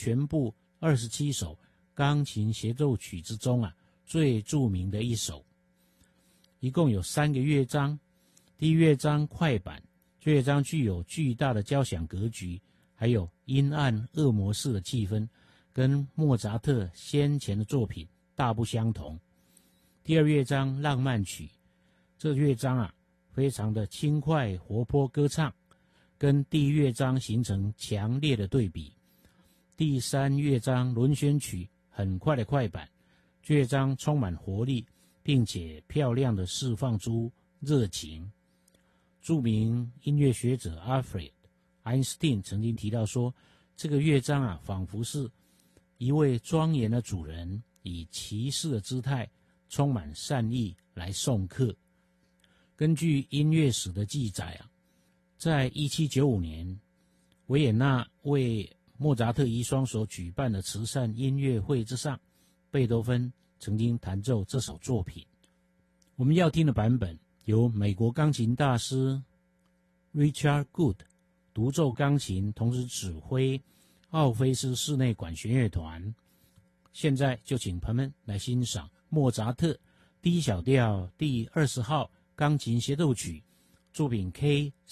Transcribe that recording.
全部27首钢琴协奏曲之中最著名的一首。一共有3个乐章。第一乐章快板，这乐章具有巨大的交响格局，还有阴暗恶魔式的气氛，跟莫扎特先前的作品大不相同。第二乐章浪漫曲，这乐章非常的轻快活泼歌唱，跟第一乐章形成强烈的对比。第三乐章轮旋曲，很快的快板，这乐章充满活力，并且漂亮的释放出热情。著名音乐学者 Alfred Einstein 曾经提到说，这个乐章仿佛是一位庄严的主人以骑士的姿态，充满善意来送客。根据音乐史的记载在1795年，维也纳为莫扎特遗孀所举办的慈善音乐会之上，贝多芬曾经弹奏这首作品。我们要听的版本由美国钢琴大师 Richard Good 独奏钢琴，同时指挥奥菲斯室内管弦乐团。现在就请朋友们来欣赏莫扎特第一小调第20号钢琴协奏曲作品 K